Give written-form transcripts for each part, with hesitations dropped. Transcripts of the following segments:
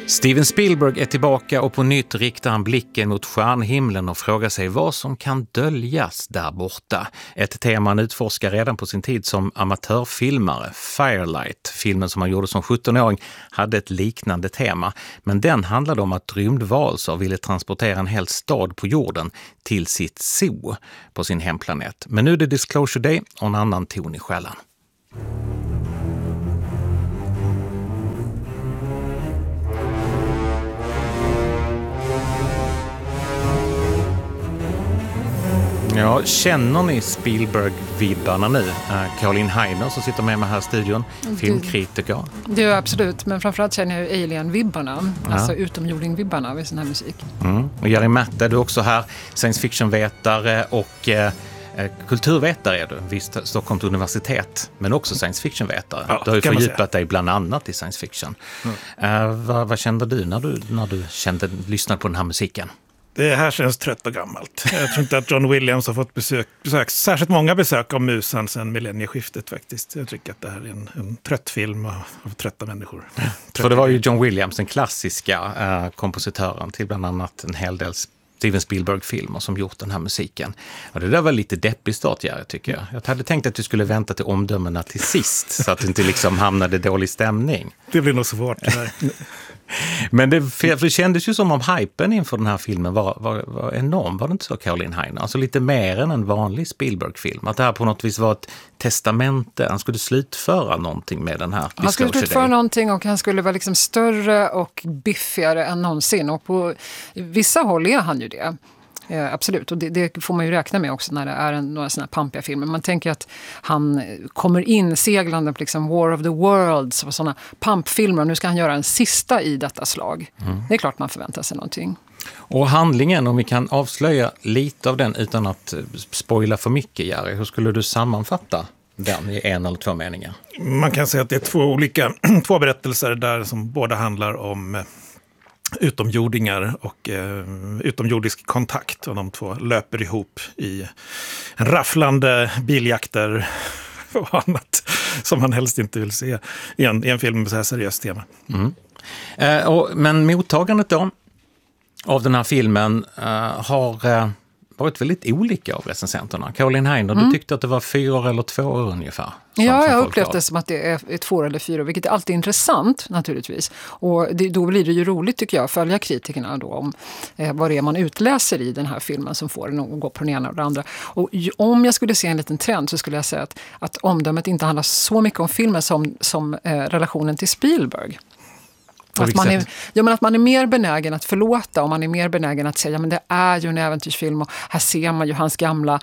Steven Spielberg är tillbaka och på nytt riktar han blicken mot stjärnhimlen och frågar sig vad som kan döljas där borta. Ett tema han utforskar redan på sin tid som amatörfilmare. Firelight, filmen som han gjorde som 17-åring, hade ett liknande tema. Men den handlade om att rymdvarelser ville transportera en hel stad på jorden till sitt zoo på sin hemplanet. Men nu är det Disclosure Day och en annan ton i skällan. Ja, känner ni Spielberg-vibbarna nu? Caroline Heiner som sitter med mig här i studion, filmkritiker. Det är absolut, men framförallt känner jag Alien-vibbarna, alltså utomjording-vibbarna vid sån här musik. Och Jari Märta, du är också här, science fiction-vetare och kulturvetare är du vid Stockholms universitet, men också science fiction-vetare. Ja, du har ju fördjupat dig bland annat i science fiction. Vad kände du när du lyssnade på den här musiken? Det här känns trött och gammalt. Jag tror inte att John Williams har fått besök särskilt många besök av musen sedan millennieskiftet faktiskt. Jag tycker att det här är en trött film av trötta människor. För det var ju John Williams, den klassiska kompositören till bland annat en hel del Steven Spielberg-filmer som gjort den här musiken. Och det där var lite deppig start, tycker jag. Jag hade tänkt att du skulle vänta till omdömena till sist så att det inte liksom hamnade dålig stämning. Det blir nog svårt det här. Men det kändes ju som om hypen inför den här filmen var enorm, var det inte så, Caroline Heiner? Alltså lite mer än en vanlig Spielberg-film. Att det här på något vis var ett testamente. Han skulle slutföra någonting med den här. Han skulle slutföra någonting och han skulle vara liksom större och biffigare än någonsin. Och på vissa håll är han ju det. Absolut, och det får man ju räkna med också när det är några sådana här pampiga filmer. Man tänker att han kommer in seglande på liksom War of the Worlds och sådana pampfilmer och nu ska han göra en sista i detta slag. Det är klart man förväntar sig någonting. Och handlingen, om vi kan avslöja lite av den utan att spoila för mycket, Jari, hur skulle du sammanfatta den i en eller två meningar? Man kan säga att det är två berättelser där som båda handlar om utomjordingar och utomjordisk kontakt, och de två löper ihop i en rafflande biljakter och annat som man helst inte vill se i en film med så här seriöst tema. Men mottagandet då av den här filmen har varit väldigt olika av recensenterna. Caroline Heiner, du tyckte att det var 4 eller 2 år ungefär. Ja, jag upplevde det som att det är 2 eller 4, vilket är alltid intressant naturligtvis. Och då blir det ju roligt, tycker jag, att följa kritikerna då om vad det är man utläser i den här filmen som får den att gå på den ena och den andra. Och om jag skulle se en liten trend så skulle jag säga att omdömet inte handlar så mycket om filmen som relationen till Spielberg. Att man är mer benägen att förlåta och man är mer benägen att säga men det är ju en äventyrsfilm och här ser man ju hans gamla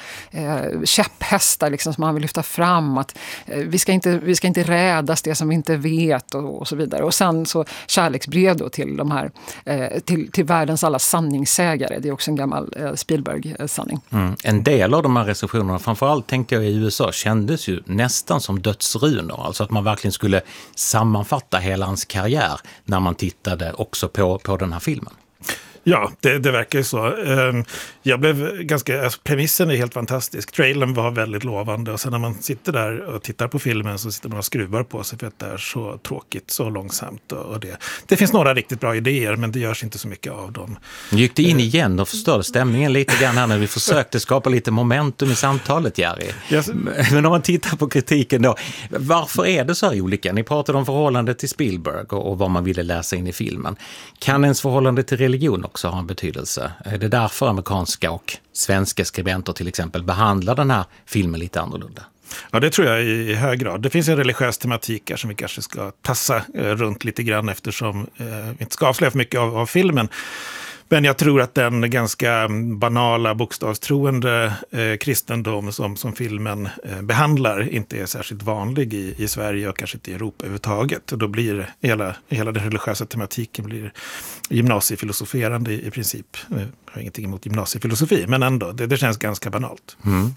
käpphästar liksom, som han vill lyfta fram, att vi ska inte rädas det som vi inte vet och så vidare. Och sen så kärleksbrev då till de här till världens alla sanningssägare. Det är också en gammal Spielberg-sanning. En del av de här recensionerna, framförallt tänkte jag i USA, kändes ju nästan som dödsrunor. Alltså att man verkligen skulle sammanfatta hela hans karriär när man tittade också på den här filmen. Ja, det verkar ju så. Jag blev premissen är helt fantastisk. Trailern var väldigt lovande och sen när man sitter där och tittar på filmen så sitter man och skruvar på sig för att det är så tråkigt, så långsamt. Och det finns några riktigt bra idéer men det görs inte så mycket av dem. Gick det in igen och förstörde stämningen lite grann här när vi försökte skapa lite momentum i samtalet, Jari? Yes. Men om man tittar på kritiken då, varför är det så här olika? Ni pratade om förhållandet till Spielberg och vad man ville läsa in i filmen. Kan ens förhållande till religion också ha en betydelse? Är det därför amerikanska och svenska skribenter till exempel behandlar den här filmen lite annorlunda? Ja, det tror jag i hög grad. Det finns en religiös tematik här som vi kanske ska tassa runt lite grann eftersom vi inte ska avslöja för mycket av filmen. Men jag tror att den ganska banala, bokstavstroende kristendom som filmen behandlar inte är särskilt vanlig i Sverige och kanske inte i Europa överhuvudtaget. Och då blir hela den religiösa tematiken blir gymnasiefilosoferande i princip. Jag har ingenting emot gymnasiefilosofi, men ändå, det känns ganska banalt.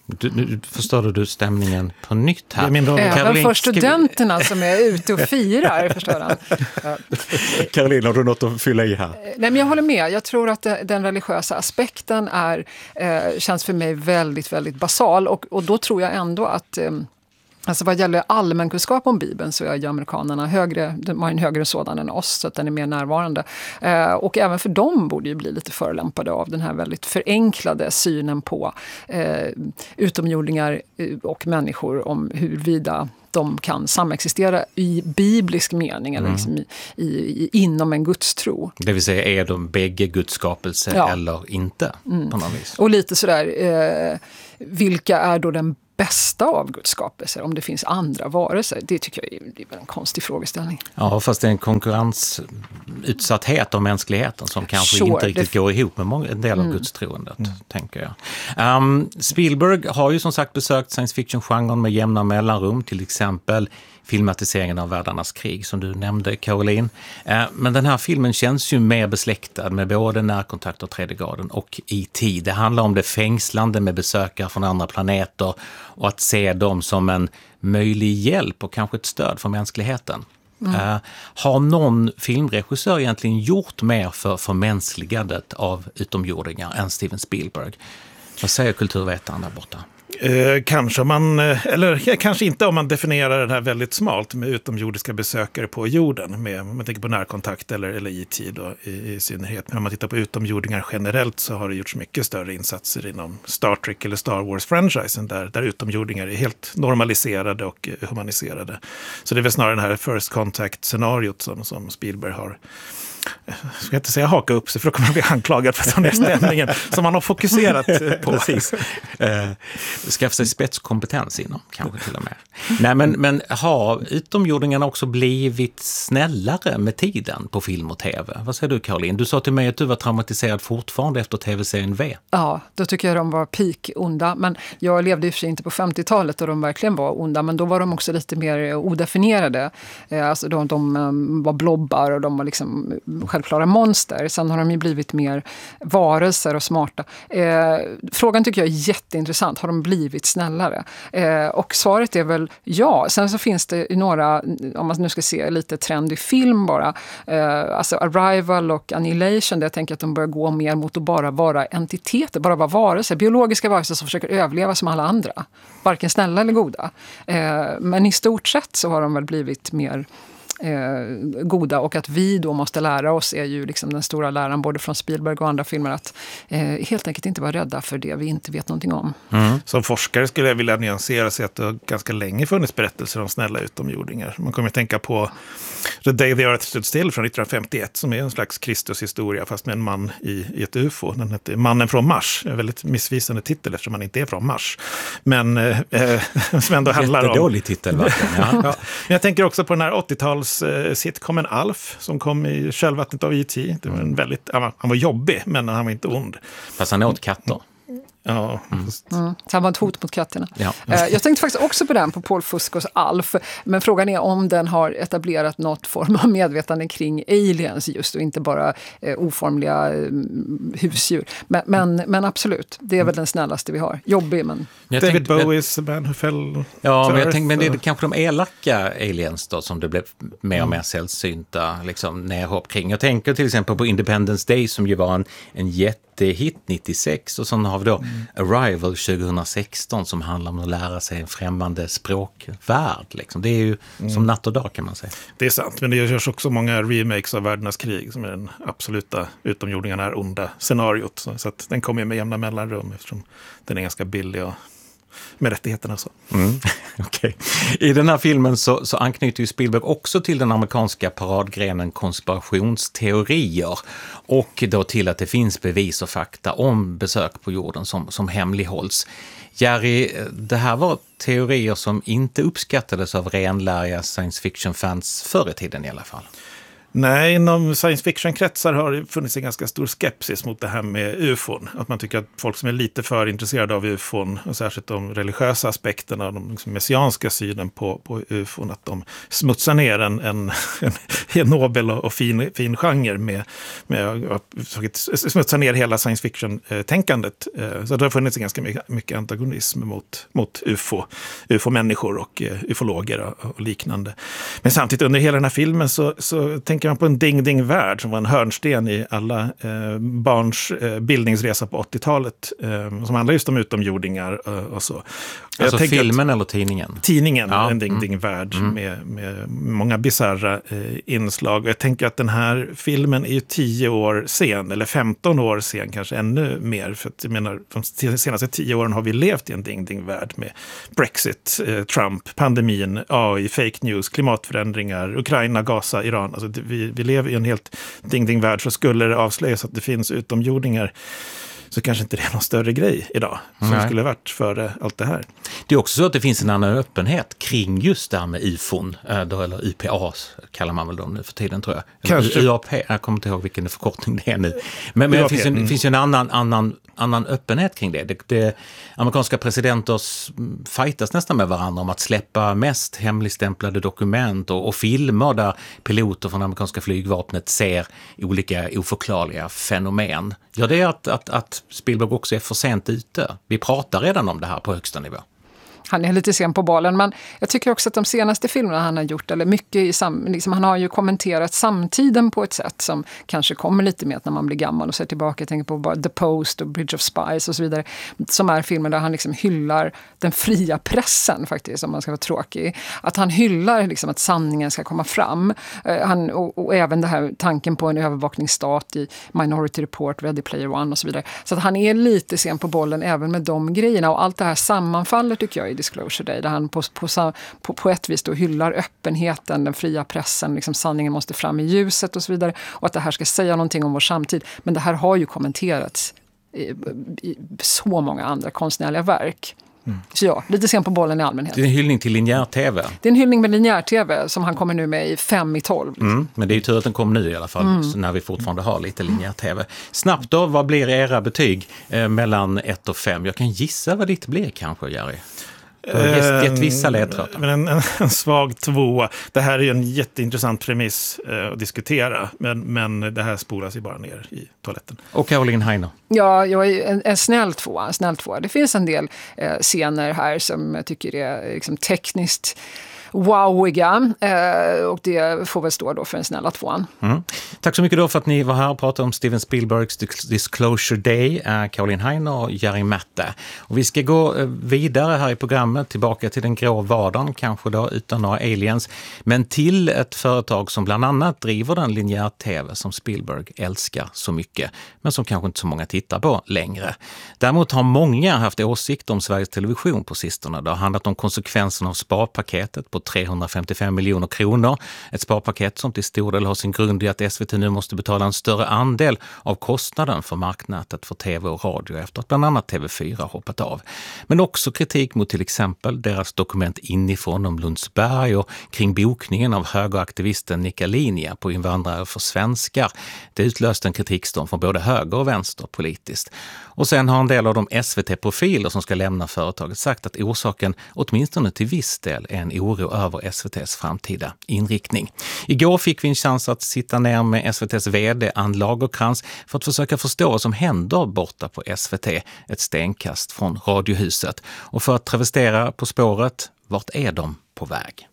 Nu förstår du stämningen på nytt här. Även för studenterna som är ute och firar, förstår han. Caroline, har du något att fylla i här? Nej, men jag håller med. Jag tror att den religiösa aspekten känns för mig väldigt, väldigt basal. Och då tror jag ändå att Alltså vad gäller allmänkunskap om Bibeln så är ju amerikanerna de har en högre sådan än oss, så att den är mer närvarande. Och även för dem borde ju bli lite förolämpade av den här väldigt förenklade synen på utomjordingar och människor, om huruvida de kan samexistera i biblisk mening eller liksom inom en gudstro. Det vill säga, är de bägge gudskapelse eller inte på något vis? Och lite sådär, vilka är då den bästa av gudskapelser, om det finns andra varelser? Det tycker jag är en konstig frågeställning. Ja, fast det är en konkurrensutsatthet av mänskligheten som kanske inte riktigt går ihop med en del av gudstroendet, tänker jag. Spielberg har ju som sagt besökt science fiction-genren med jämna mellanrum, till exempel filmatiseringen av Världarnas krig som du nämnde, Caroline. Men den här filmen känns ju mer besläktad med både Närkontakt och Tredje graden och E.T. Det handlar om det fängslande med besökare från andra planeter och att se dem som en möjlig hjälp och kanske ett stöd för mänskligheten. Har någon filmregissör egentligen gjort mer för förmänskligandet av utomjordingar än Steven Spielberg? Vad säger kulturvetaren där borta? Kanske inte om man definierar den här väldigt smalt med utomjordiska besökare på jorden, om man tänker på Närkontakt eller E.T. i synnerhet. Men om man tittar på utomjordingar generellt så har det gjorts mycket större insatser inom Star Trek eller Star Wars-franchisen där utomjordingar är helt normaliserade och humaniserade. Så det är väl snarare den här First Contact-scenariot som Spielberg har. Jag ska inte säga haka upp sig, för då kommer man bli anklagad för den här stämningen som man har fokuserat på. Precis. Skaffa sig spetskompetens inom, kanske till och med. Nej, men har utomjordingarna också blivit snällare med tiden på film och tv? Vad säger du, Caroline? Du sa till mig att du var traumatiserad fortfarande efter tv-serien V. Ja, då tycker jag de var peak-onda. Men jag levde i och för sig inte på 50-talet och de verkligen var onda. Men då var de också lite mer odefinierade. Alltså de var blobbar och de var liksom självklara monster. Sen har de ju blivit mer varelser och smarta. Frågan tycker jag är jätteintressant. Har de blivit snällare? Och svaret är väl ja. Sen så finns det några, om man nu ska se lite trendig film bara. Alltså Arrival och Annihilation, där jag tänker att de börjar gå mer mot att bara vara entiteter, bara vara varelser. Biologiska varelser som försöker överleva som alla andra. Varken snälla eller goda. Men i stort sett så har de väl blivit mer goda, och att vi då måste lära oss är ju liksom den stora läran både från Spielberg och andra filmer, att helt enkelt inte vara rädda för det vi inte vet någonting om. Som forskare skulle jag vilja nyansera sig att det har ganska länge funnits berättelser om snälla utomjordingar. Man kommer att tänka på The Day the Earth Stood Still från 1951 som är en slags Kristushistoria fast med en man i ett UFO. Den heter Mannen från Mars. En väldigt missvisande titel eftersom man inte är från Mars. Men som ändå handlar om... Jättedålig titel, verkligen. Ja. Men jag tänker också på den här 80-tals sitcomen Alf som kom i kölvattnet av E.T. Det var en väldigt, han var jobbig men han var inte ond. Fast han åt katter. Ja. Så han var ett hot mot katterna. Ja. Jag tänkte faktiskt också på den, på Paul Fuscos Alf. Men frågan är om den har etablerat något form av medvetande kring aliens just och inte bara oformliga husdjur. Men absolut, det är väl den snällaste vi har. Jobbig, men... David Bowies Man Who Fell. Ja, men jag tänkte, men det är kanske de elaka aliens då som det blev mer och mer sällsynta liksom, nerhopp kring. Jag tänker till exempel på Independence Day som ju var en jättehit 96, och så har vi då Arrival 2016 som handlar om att lära sig en främmande språkvärld. Liksom. Det är ju som natt och dag, kan man säga. Det är sant, men det görs också många remakes av Världarnas krig som är den absoluta utomjordingarna är onda scenariot. Så att den kommer med jämna mellanrum eftersom den är ganska billig och med rättigheterna och så. Okay. I den här filmen så anknyter ju Spielberg också till den amerikanska paradgrenen konspirationsteorier och då till att det finns bevis och fakta om besök på jorden som hemlighålls. Jerry, det här var teorier som inte uppskattades av renläriga science fiction-fans förr i tiden i alla fall. Nej, inom science fiction-kretsar har det funnits en ganska stor skepsis mot det här med UFOn. Att man tycker att folk som är lite för intresserade av UFOn, och särskilt de religiösa aspekterna, de liksom messianska synen på UFOn, att de smutsar ner en nobel och fin genre med att smutsa ner hela science fiction-tänkandet. Så det har funnits ganska mycket antagonism mot UFO-människor och ufologer och liknande. Men samtidigt under hela den här filmen så tänker tänker man på en Ding Ding Värld som var en hörnsten i alla barns bildningsresa på 80-talet. Som handlar just om utomjordingar och så. Alltså filmen eller tidningen? Tidningen, en Ding Ding Värld med många bizarra inslag. Jag tänker att den här filmen är ju 10 år sen, eller 15 år sen kanske ännu mer. För att jag menar, de senaste 10 åren har vi levt i en Ding Ding Värld med Brexit, Trump, pandemin, AI, fake news, klimatförändringar, Ukraina, Gaza, Iran. Alltså vi lever i en helt Ding Ding Värld, så skulle det avslöjas att det finns utomjordingar så kanske inte det är någon större grej idag som skulle ha varit före allt det här. Det är också så att det finns en annan öppenhet kring just det här med UFON, eller UPA kallar man väl dem nu för tiden, tror jag. Kanske. UAP, jag kommer inte ihåg vilken förkortning det är nu. Men det finns ju en annan öppenhet kring det. Amerikanska presidenter fightas nästan med varandra om att släppa mest hemligstämplade dokument och filmer där piloter från amerikanska flygvapnet ser olika oförklarliga fenomen. Ja, det är att Spielberg också är för sent ute. Vi pratar redan om det här på högsta nivå. Han är lite sen på bollen, men jag tycker också att de senaste filmerna han har gjort, eller mycket han har ju kommenterat samtiden på ett sätt som kanske kommer lite med att när man blir gammal och ser tillbaka, jag tänker på bara The Post och Bridge of Spies och så vidare, som är filmer där han liksom hyllar den fria pressen faktiskt, om man ska vara tråkig. Att han hyllar liksom att sanningen ska komma fram. Och även det här tanken på en övervakningsstat i Minority Report, Ready Player One och så vidare. Så att han är lite sen på bollen även med de grejerna, och allt det här sammanfaller tycker jag i Disclosure Day, där han på ett vis då hyllar öppenheten, den fria pressen, liksom sanningen måste fram i ljuset och så vidare, och att det här ska säga någonting om vår samtid. Men det här har ju kommenterats i så många andra konstnärliga verk. Så ja, lite sen på bollen i allmänhet. Det är en hyllning till linjär-tv. Det är en hyllning med linjär-tv som han kommer nu med i 5 i 12. Liksom. Men det är ju tur att den kom nu i alla fall, så när vi fortfarande har lite linjär-tv. Snabbt då, vad blir era betyg mellan 1 och 5? Jag kan gissa vad ditt blir kanske, Jerry. Gett vissa ledtrådar. Men en svag 2. Det här är ju en jätteintressant premiss att diskutera. Men det här spolas ju bara ner i toaletten. Och Caroline Heiner? Ja, jag är en snäll 2. Det finns en del scener här som jag tycker är liksom tekniskt wowiga, och det får väl stå då för en snälla 2. Tack så mycket då för att ni var här och pratade om Steven Spielbergs Disclosure Day, Caroline Heiner och Jerry Matte. Och vi ska gå vidare här i programmet, tillbaka till den grå vardagen, kanske då utan några aliens, men till ett företag som bland annat driver den linjär-tv som Spielberg älskar så mycket, men som kanske inte så många tittar på längre. Däremot har många haft åsikter om Sveriges Television på sistone. Det har handlat om konsekvenserna av sparpaketet på 355 miljoner kronor. Ett sparpaket som till stor del har sin grund i att SVT nu måste betala en större andel av kostnaden för marknätet för tv och radio efter att bland annat TV4 hoppat av. Men också kritik mot till exempel deras dokument inifrån om Lundsberg och kring bokningen av högeraktivisten Nika Linja på Invandrare för svenskar. Det utlöste en kritikstorm från både höger och vänster politiskt. Och sen har en del av de SVT-profiler som ska lämna företaget sagt att orsaken åtminstone till viss del är en oro över SVTs framtida inriktning. Igår fick vi en chans att sitta ner med SVTs vd Ann Lagercrantz för att försöka förstå vad som händer borta på SVT, ett stenkast från Radiohuset. Och för att travestera På spåret, vart är de på väg?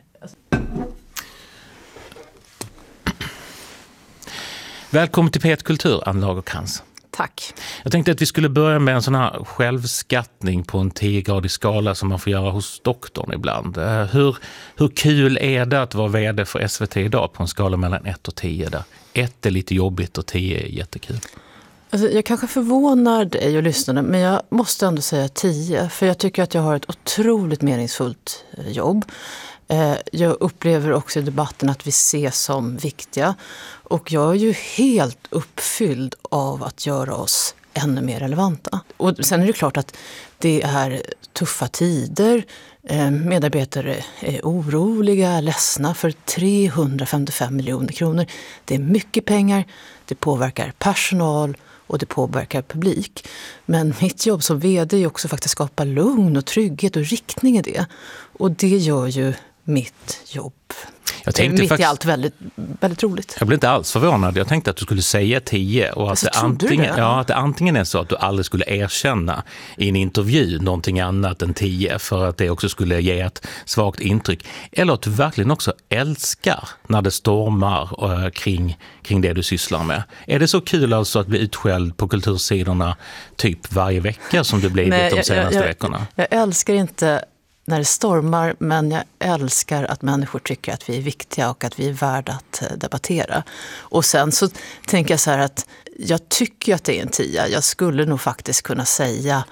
Välkommen till P1 Kultur, Ann Lagercrantz. Tack. Jag tänkte att vi skulle börja med en sån här självskattning på en 10-gradig skala som man får göra hos doktorn ibland. Hur kul är det att vara vd för SVT idag på en skala mellan 1 och 10 där 1 är lite jobbigt och 10 är jättekul? Alltså, jag kanske förvånar dig och lyssnarna, men jag måste ändå säga 10, för jag tycker att jag har ett otroligt meningsfullt jobb. Jag upplever också i debatten att vi ses som viktiga, och jag är ju helt uppfylld av att göra oss ännu mer relevanta. Och sen är det klart att det är tuffa tider, medarbetare är oroliga, ledsna för 355 miljoner kronor. Det är mycket pengar, det påverkar personal och det påverkar publik. Men mitt jobb som vd är också faktiskt skapa lugn och trygghet och riktning i det. Och det gör ju mitt jobb. Jag tänkte mitt i allt väldigt, väldigt roligt. Jag blev inte alls förvånad. Jag tänkte att du skulle säga 10 och att det antingen är så att du aldrig skulle erkänna i en intervju någonting annat än 10 för att det också skulle ge ett svagt intryck. Eller att du verkligen också älskar när det stormar kring det du sysslar med. Är det så kul alltså att bli utskälld på kultursidorna typ varje vecka som du blivit de senaste veckorna? Jag älskar inte när det stormar, men jag älskar att människor tycker att vi är viktiga och att vi är värda att debattera. Och sen så tänker jag så här att jag tycker att det är en 10. Jag skulle nog faktiskt kunna säga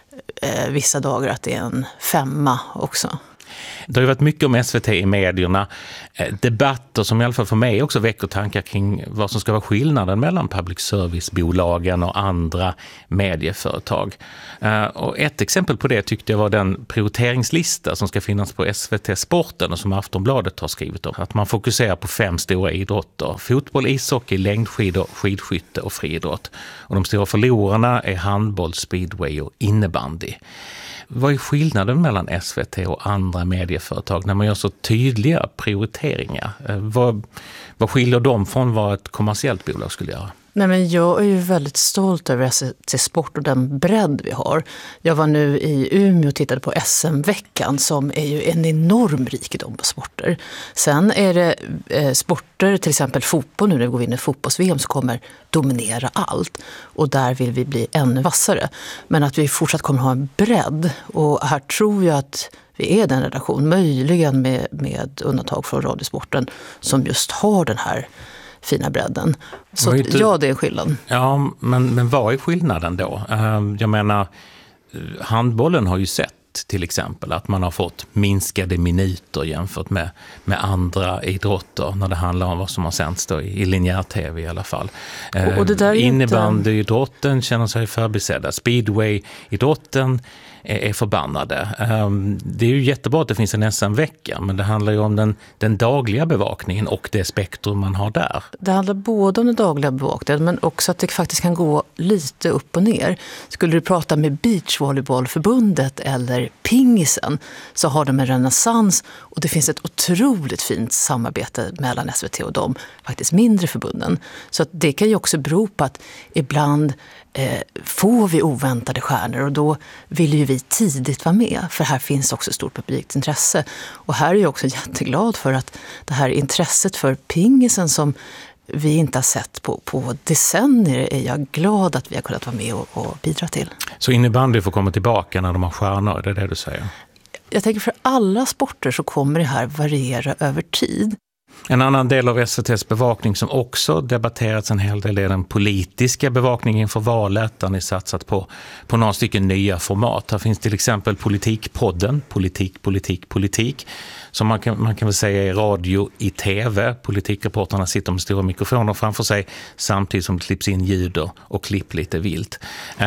vissa dagar att det är en 5 också. Det har ju varit mycket om SVT i medierna, debatter som i alla fall för mig också väcker tankar kring vad som ska vara skillnaden mellan public service-bolagen och andra medieföretag. Och ett exempel på det tyckte jag var den prioriteringslista som ska finnas på SVT Sporten och som Aftonbladet har skrivit om. Att man fokuserar på 5 stora idrotter: fotboll, ishockey, längdskidor, skidskytte och friidrott. Och de stora förlorarna är handboll, speedway och innebandy. Vad är skillnaden mellan SVT och andra medieföretag när man gör så tydliga prioriteringar? Vad skiljer dem från vad ett kommersiellt bolag skulle göra? Nej, men jag är ju väldigt stolt över SVT Sport och den bredd vi har. Jag var nu i Umeå och tittade på SM-veckan som är ju en enorm rikedom på sporter. Sen är det sporter, till exempel fotboll nu när vi går in i fotbolls-VM, som kommer dominera allt. Och där vill vi bli ännu vassare. Men att vi fortsatt kommer ha en bredd, och här tror jag att vi är den redaktion, möjligen med undantag från radiosporten, som just har den här fina bredden. Så det är en skillnad. Ja, men vad är skillnaden då? Jag menar, handbollen har ju sett till exempel att man har fått minskade minuter jämfört med andra idrotter när det handlar om vad som har sänds då i linjär-tv i alla fall. Och det där innebandyidrotten känner sig förbisedda. Speedway-idrotten är förbannade. Det är ju jättebra att det finns en SM-vecka, men det handlar ju om den dagliga bevakningen och det spektrum man har där. Det handlar både om den dagliga bevakningen, men också att det faktiskt kan gå lite upp och ner. Skulle du prata med Beachvolleybollförbundet eller pingisen, så har de en renässans, och det finns ett otroligt fint samarbete mellan SVT och de faktiskt mindre förbunden. Så att det kan ju också bero på att ibland får vi oväntade stjärnor, och då vill ju vi tidigt vara med, för här finns också stort publikt intresse. Och här är jag också jätteglad för att det här intresset för pingisen som vi inte har sett på decennier, är jag glad att vi har kunnat vara med och bidra till. Så innebandy får komma tillbaka när de har stjärnor, det är det du säger? Jag tänker för alla sporter så kommer det här variera över tid. En annan del av SVT:s bevakning som också debatterats en hel del är den politiska bevakningen inför valet, där ni satsat på några stycken nya format. Här finns till exempel Politikpodden, politik, som man kan väl säga är radio i tv. Politikreporterna sitter med stora mikrofoner framför sig samtidigt som det klipps in ljud och klipp lite vilt.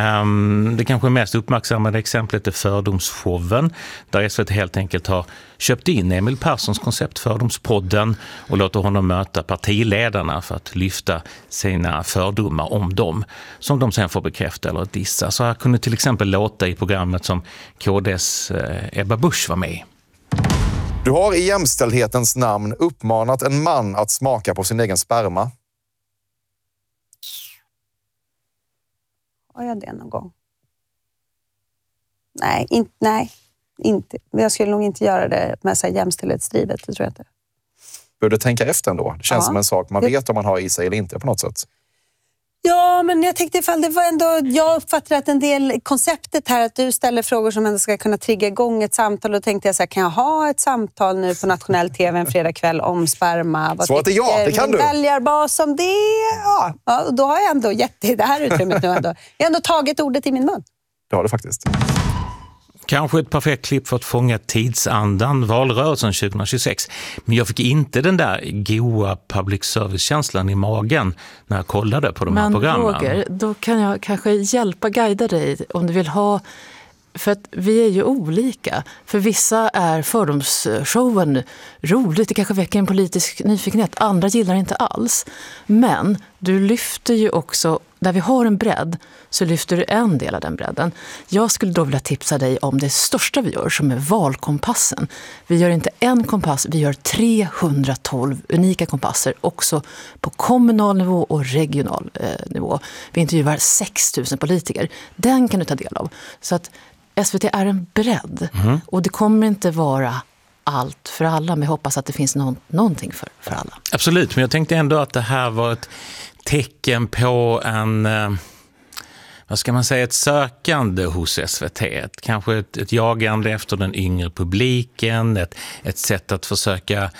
Det kanske mest uppmärksammade exemplet är Fördomsshowen, där SVT helt enkelt har köpt in Emil Perssons koncept Fördomspodden och låter honom möta partiledarna för att lyfta sina fördomar om dem, som de sen får bekräfta eller dissa. Så här kunde till exempel låta i programmet som KDs Ebba Busch var med. Du har i jämställdhetens namn uppmanat en man att smaka på sin egen sperma. Har jag det någon gång? Nej, inte. Men jag skulle nog inte göra det med så här jämställdhetsdrivet, det tror jag inte. Bör du tänka efter ändå? Det känns som en sak man vet om man har i sig eller inte på något sätt. Ja, men jag tänkte ifall det var ändå, jag uppfattar att en del konceptet här, att du ställer frågor som ändå ska kunna trigga igång ett samtal, och tänkte jag så här, kan jag ha ett samtal nu på nationell tv en fredagkväll om sperma? Svaret är ja, det kan du. Väljarbas om det, ja. Och då har jag ändå gett det här utrymmet nu ändå. Jag har ändå tagit ordet i min mun. Det har du faktiskt. Kanske ett perfekt klipp för att fånga tidsandan, valrörelsen 2026. Men jag fick inte den där goa public service-känslan i magen när jag kollade på de här programmen. Men Roger, då kan jag kanske hjälpa guida dig om du vill ha... För att vi är ju olika. För vissa är fördomsshowen roligt, det kanske väcker en politisk nyfikenhet. Andra gillar inte alls. Men du lyfter ju också, där vi har en bredd så lyfter du en del av den bredden. Jag skulle då vilja tipsa dig om det största vi gör, som är valkompassen. Vi gör inte en kompass, vi gör 312 unika kompasser också på kommunal nivå och regional nivå. Vi intervjuar 6 000 politiker. Den kan du ta del av. Så att SVT är en bredd och det kommer inte vara allt för alla, men jag hoppas att det finns någonting för alla. Absolut, men jag tänkte ändå att det här var ett tecken på en, vad ska man säga, ett sökande hos SVT. Kanske ett jagande efter den yngre publiken, ett sätt att försöka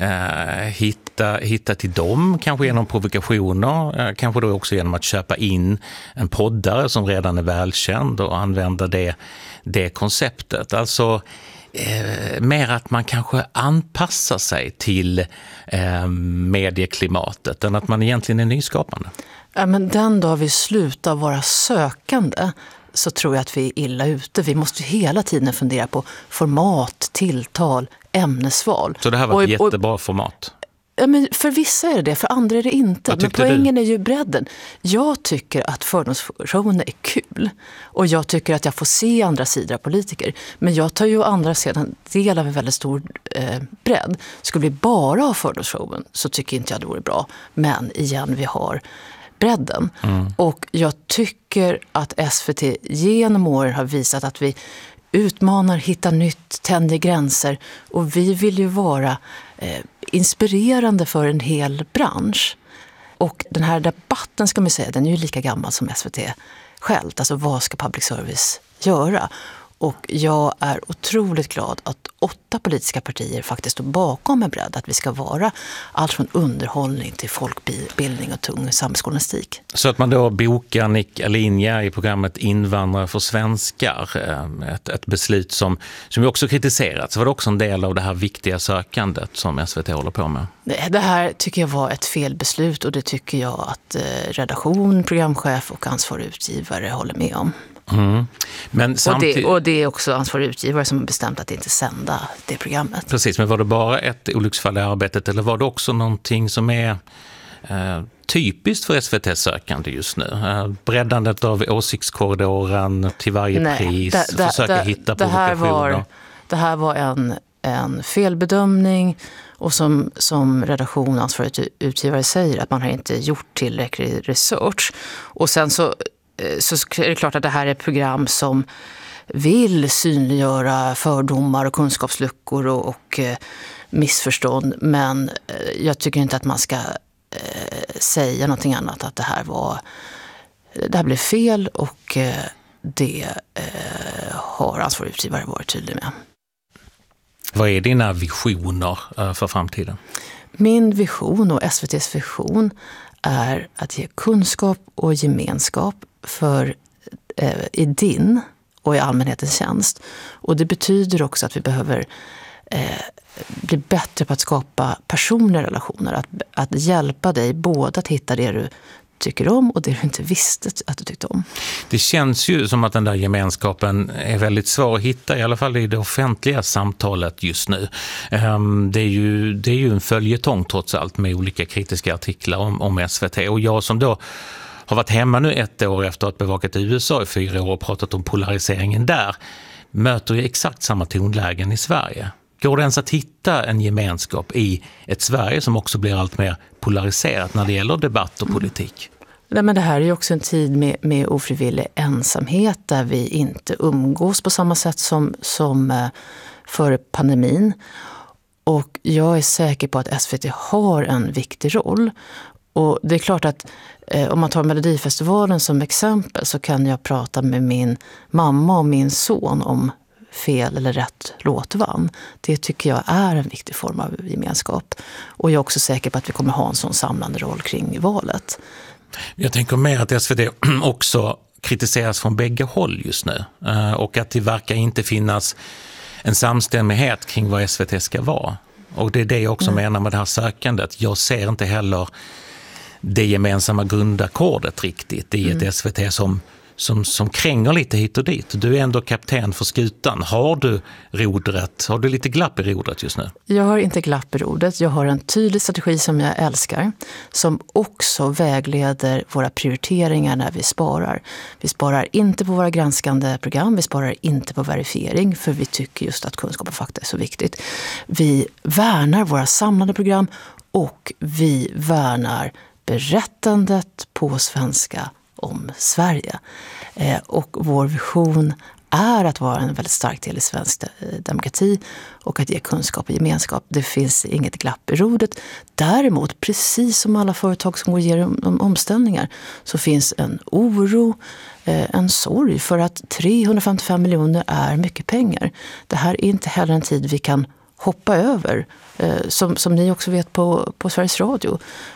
hitta till dem, kanske genom provokationer, kanske då också genom att köpa in en poddare som redan är välkänd och använda det konceptet. Alltså mer att man kanske anpassar sig till medieklimatet än att man egentligen är nyskapande. Ja, men den dag vi slutar vara sökande så tror jag att vi är illa ute. Vi måste hela tiden fundera på format, tilltal, ämnesval. Så det här var ett jättebra format? Ja, men för vissa är det, för andra är det inte. Men poängen är ju bredden. Jag tycker att fördomsshowen är kul. Och jag tycker att jag får se andra sidor av politiker. Men jag tar ju å andra sidan del av en väldigt stor bredd. Skulle vi bara ha fördomsshowen så tycker inte jag det vore bra. Men igen, vi har bredden. Och jag tycker att SVT genom åren har visat att vi utmanar, hittar nytt, tänder gränser. Och vi vill ju vara inspirerande för en hel bransch. Och den här debatten, ska man säga, den är ju lika gammal som SVT självt. Alltså vad ska public service göra? Och jag är otroligt glad att 8 politiska partier faktiskt står bakom en bredd. Att vi ska vara allt från underhållning till folkbildning och tung samhällsjournalistik. Så att man då bokar Nick Alinja i programmet Invandrare för svenskar. Ett beslut som ju också kritiserats. Var det också en del av det här viktiga sökandet som SVT håller på med? Det här tycker jag var ett felbeslut och det tycker jag att redaktion, programchef och ansvarig utgivare håller med om. Men och det är också ansvarig utgivare som har bestämt att inte sända det programmet. Precis, men var det bara ett olycksfall i arbetet eller var det också någonting som är typiskt för SVT-sökande just nu? Breddandet av åsiktskorridoren till varje pris, försöka hitta provokationer. Det här var en felbedömning och som redaktion ansvarig utgivare säger att man har inte gjort tillräcklig research. Och sen så är det klart att det här är ett program som vill synliggöra fördomar och kunskapsluckor och missförstånd. Men jag tycker inte att man ska säga någonting annat, att det här blev fel och det har ansvarig utgivare varit tydlig med. Vad är dina visioner för framtiden? Min vision och SVT:s vision är att ge kunskap och gemenskap i din och i allmänhetens tjänst. Och det betyder också att vi behöver bli bättre på att skapa personliga relationer. Att hjälpa dig både att hitta det du tycker om och det du inte visste att du tyckte om. Det känns ju som att den där gemenskapen är väldigt svår att hitta, i alla fall i det offentliga samtalet just nu. Det är ju en följetong trots allt med olika kritiska artiklar om SVT. Och jag som då har varit hemma nu 1 år efter att bevakat USA i 4 år och pratat om polariseringen där, möter ju exakt samma tonlägen i Sverige. Går det ens att hitta en gemenskap i ett Sverige som också blir allt mer polariserat när det gäller debatt och politik? Nej, men det här är ju också en tid med ofrivillig ensamhet där vi inte umgås på samma sätt som före pandemin. Och jag är säker på att SVT har en viktig roll. Och det är klart att om man tar Melodifestivalen som exempel så kan jag prata med min mamma och min son om fel eller rätt låt vann. Det tycker jag är en viktig form av gemenskap. Och jag är också säker på att vi kommer ha en sån samlande roll kring valet. Jag tänker mer att SVT också kritiseras från bägge håll just nu. Och att det verkar inte finnas en samstämmighet kring vad SVT ska vara. Och det är det jag också menar med det här sökandet. Jag ser inte heller det gemensamma grundackordet riktigt i ett SVT som som kränger lite hit och dit. Du är ändå kapten för skutan. Har du rodret? Har du lite glapp i rodret just nu? Jag har inte glapp i rodret. Jag har en tydlig strategi som jag älskar. Som också vägleder våra prioriteringar när vi sparar. Vi sparar inte på våra granskande program. Vi sparar inte på verifiering. För vi tycker just att kunskap och fakta är så viktigt. Vi värnar våra samlade program. Och vi värnar berättandet på svenska om Sverige. Och vår vision är att vara en väldigt stark del i svensk demokrati och att ge kunskap och gemenskap. Det finns inget glapp i rodret. Däremot, precis som alla företag som går igenom omställningar, så finns en oro, en sorg för att 355 miljoner är mycket pengar. Det här är inte heller en tid vi kan hoppa över, som ni också vet på Sveriges Radio.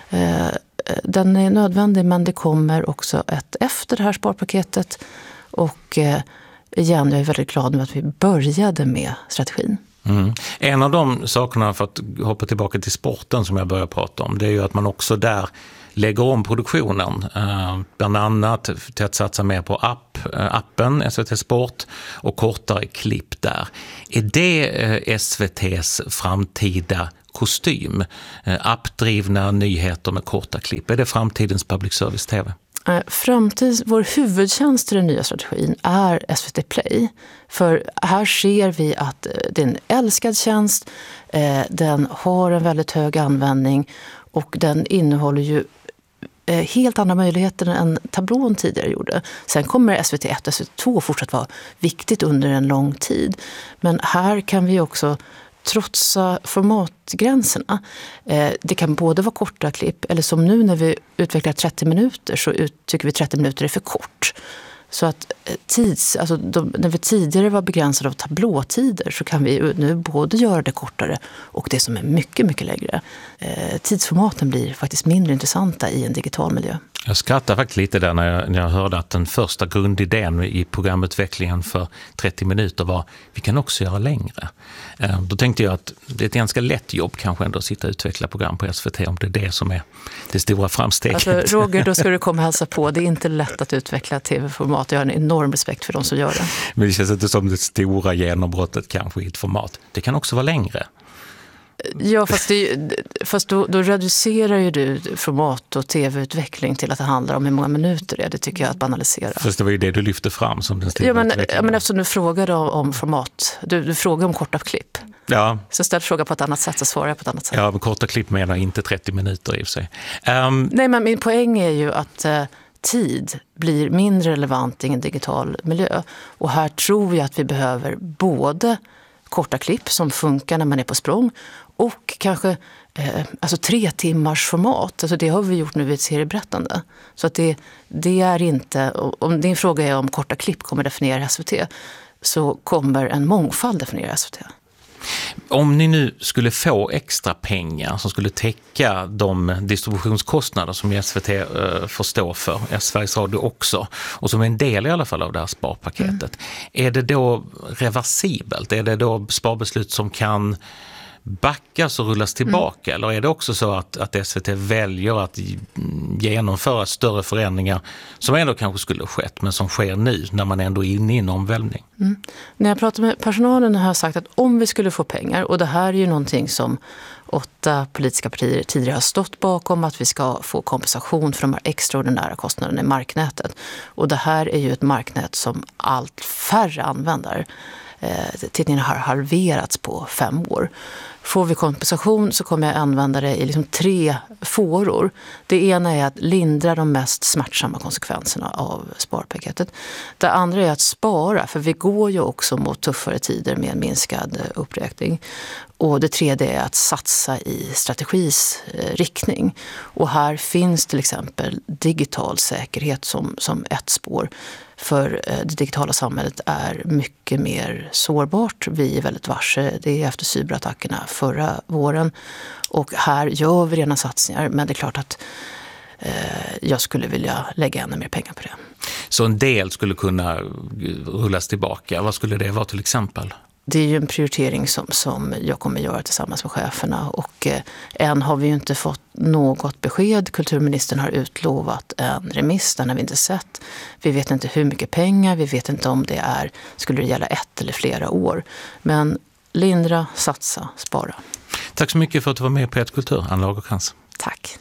Den är nödvändig, men det kommer också efter det här sparpaketet. Och igen, jag är väldigt glad nu att vi började med strategin. En av de sakerna, för att hoppa tillbaka till sporten som jag började prata om, det är ju att man också där lägger om produktionen. Bland annat till att satsa mer på appen SVT Sport och kortare klipp där. Är det SVT:s framtida kostym? Appdrivna nyheter med korta klipp. Är det framtidens public service-tv? Vår huvudtjänst i den nya strategin är SVT Play. För här ser vi att det är en älskad tjänst, den har en väldigt hög användning och den innehåller ju helt andra möjligheter än tablån tidigare gjorde. Sen kommer SVT1 och SVT2 fortsatt vara viktigt under en lång tid. Men här kan vi också trotsa formatgränserna. Det kan både vara korta klipp, eller som nu när vi utvecklar 30 minuter så tycker vi 30 minuter är för kort. Så att när vi tidigare var begränsade av tablåtider så kan vi nu både göra det kortare och det som är mycket, mycket längre. Tidsformaten blir faktiskt mindre intressanta i en digital miljö. Jag skrattar faktiskt lite där när jag hörde att den första grundidén i programutvecklingen för 30 minuter var vi kan också göra längre. Då tänkte jag att det är ett ganska lätt jobb kanske ändå att sitta och utveckla program på SVT om det är det som är det stora framsteget. Alltså, Roger, då ska du komma och hälsa på. Det är inte lätt att utveckla tv-format. Jag har en enorm respekt för de som gör det. Men det känns inte som det stora genombrottet kanske i ett format. Det kan också vara längre. Ja, fast då reducerar ju du format och tv-utveckling till att det handlar om hur många minuter det är. Det tycker jag att banalisera. Fast det var ju det du lyfte fram som den stora utvecklingen. Men eftersom du frågade om format, du frågar om korta klipp. Ja. Så ställ frågan på ett annat sätt så svarar jag på ett annat sätt. Ja, men korta klipp menar inte 30 minuter i och för sig. Nej, men min poäng är ju att tid blir mindre relevant i en digital miljö. Och här tror jag att vi behöver både korta klipp som funkar när man är på språng och kanske 3 timmars format. Alltså det har vi gjort nu vid ett serieberättande. Så att det är inte, om din fråga är om korta klipp kommer definiera SVT, så kommer en mångfald definiera SVT. Om ni nu skulle få extra pengar som skulle täcka de distributionskostnader som SVT får stå för, Sveriges Radio också, och som är en del i alla fall av det här sparpaketet, är det då reversibelt? Är det då sparbeslut som kan backas och rullas tillbaka? Eller är det också så att SVT väljer att genomföra större förändringar som ändå kanske skulle ha skett, men som sker nu när man ändå är inne i en omvälvning? När jag pratar med personalen har jag sagt att om vi skulle få pengar, och det här är ju någonting som 8 politiska partier tidigare har stått bakom, att vi ska få kompensation för de här extraordinära kostnaderna i marknätet. Och det här är ju ett marknät som allt färre använder. Tittningen har halverats på 5 år. Får vi kompensation så kommer jag använda det i 3 fåror. Det ena är att lindra de mest smärtsamma konsekvenserna av sparpaketet. Det andra är att spara, för vi går ju också mot tuffare tider med en minskad uppräkning. Och det tredje är att satsa i strategis riktning. Och här finns till exempel digital säkerhet som ett spår. För det digitala samhället är mycket mer sårbart. Vi är väldigt varse. Det är efter cyberattackerna förra våren. Och här gör vi redan satsningar. Men det är klart att jag skulle vilja lägga ännu mer pengar på det. Så en del skulle kunna rullas tillbaka. Vad skulle det vara till exempel? det är ju en prioritering som jag kommer göra tillsammans med cheferna. Och än har vi ju inte fått något besked. Kulturministern har utlovat en remiss, den har vi inte sett. Vi vet inte hur mycket pengar, vi vet inte om skulle det gälla 1 eller flera år. Men lindra, satsa, spara. Tack så mycket för att du var med på P1 Kultur, Ann Lagercrantz. Tack.